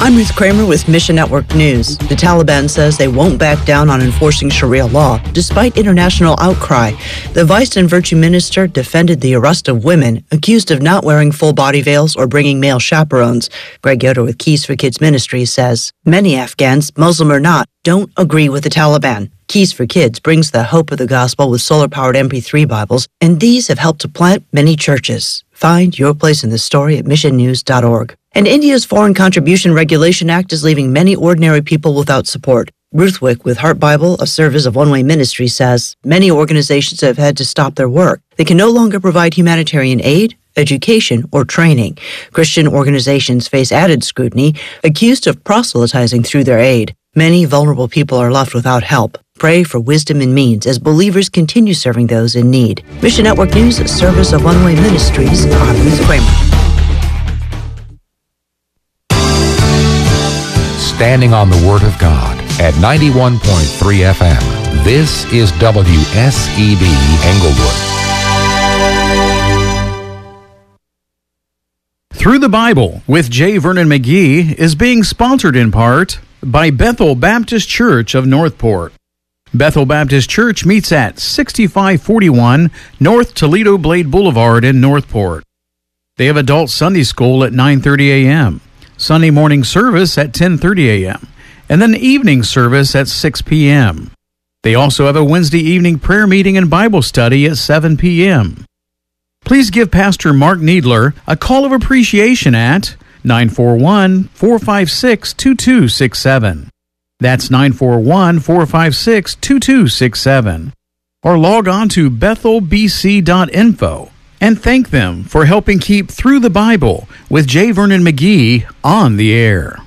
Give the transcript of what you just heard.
I'm Ruth Kramer with Mission Network News. The Taliban says they won't back down on enforcing Sharia law, despite international outcry. The Vice and Virtue Minister defended the arrest of women accused of not wearing full body veils or bringing male chaperones. Greg Yoder with Keys for Kids Ministries says many Afghans, Muslim or not, don't agree with the Taliban. Keys for Kids brings the hope of the gospel with solar-powered MP3 Bibles, and these have helped to plant many churches. Find your place in the story at missionnews.org. And India's Foreign Contribution Regulation Act is leaving many ordinary people without support. Ruth Wick with Heart Bible, a service of One Way Ministry, says many organizations have had to stop their work. They can no longer provide humanitarian aid, education, or training. Christian organizations face added scrutiny, accused of proselytizing through their aid. Many vulnerable people are left without help. Pray for wisdom and means as believers continue serving those in need. Mission Network News, a service of One Way Ministries. I'm Ruth Kramer. Standing on the Word of God at 91.3 FM. This is WSEB Englewood. Through the Bible with J. Vernon McGee is being sponsored in part by Bethel Baptist Church of Northport. Bethel Baptist Church meets at 6541 North Toledo Blade Boulevard in Northport. They have adult Sunday school at 9:30 a.m., Sunday morning service at 10:30 a.m., and then evening service at 6 p.m. They also have a Wednesday evening prayer meeting and Bible study at 7 p.m. Please give Pastor Mark Needler a call of appreciation at 941-456-2267. That's 941-456-2267. Or log on to bethelbc.info and thank them for helping keep Through the Bible with J. Vernon McGee on the air.